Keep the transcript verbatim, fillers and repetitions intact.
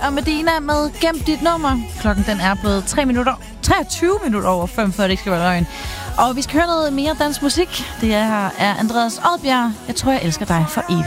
og Medina med Gem dit nummer. Klokken den er blevet tre minutter, treogtyve minutter over fem, før det ikke skal være løgn. Og vi skal høre noget mere dansk musik. Det er, er Andreas Odbjerg. Jeg tror, jeg elsker dig for evigt.